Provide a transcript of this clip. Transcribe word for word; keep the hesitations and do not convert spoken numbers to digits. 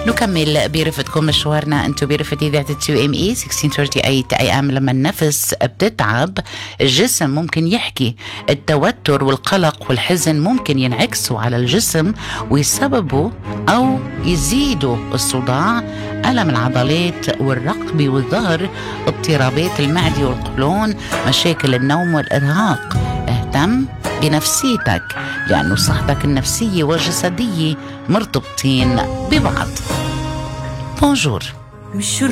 نكمل برفقتكم مشوارنا انتم برفقة إذاعة تو ام اي ستة عشر ثلاثة وثلاثين ايام. لما النفس بتتعب الجسم ممكن يحكي. التوتر والقلق والحزن ممكن ينعكسوا على الجسم ويسببوا او يزيدوا الصداع، ألم العضلات والرقبة والظهر، اضطرابات المعدة والقولون، مشاكل النوم والإرهاق. اهتم بنفسيتك لأنه صحتك النفسية والجسدية مرتبطين ببعض. بونجور.